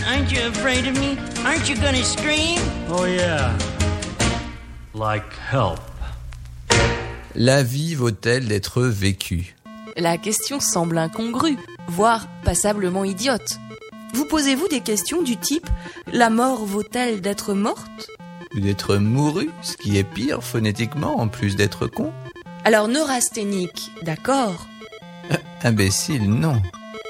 Aren't you afraid of me? Aren't you gonna scream? Oh yeah. Like help. La vie vaut-elle d'être vécue ? La question semble incongrue, voire passablement idiote. Vous posez-vous des questions du type « La mort vaut-elle d'être morte ?» Ou d'être mouru, ce qui est pire phonétiquement en plus d'être con ? Alors neurasthénique, d'accord. Imbécile, non.